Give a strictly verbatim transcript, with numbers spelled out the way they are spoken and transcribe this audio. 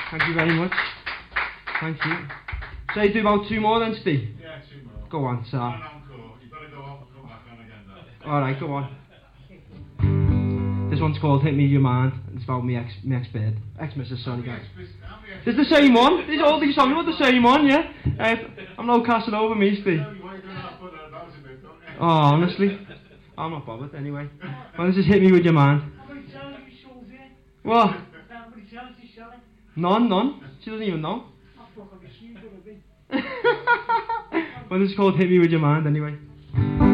Thank you very much. Thank you. So you do about two more then, Steve? Yeah, two more. Go on, sir. An encore. You've got to go off and come back on again, though. Alright, go on. This one's called Hit Me Your Mind. It's about me ex, me ex-bed. Ex-missus, sorry guys. It's the same one. These all these songs are the same one, yeah? Uh, I'm no casting over me, Steve. Oh, honestly. I'm not bothered anyway. Well, this is Hit Me With Your Mind. How many times have you sold it? What? How many times did you sell it? None, none. She doesn't even know. I thought I'd be seen, but I've been. Well, this is called Hit Me With Your Mind anyway.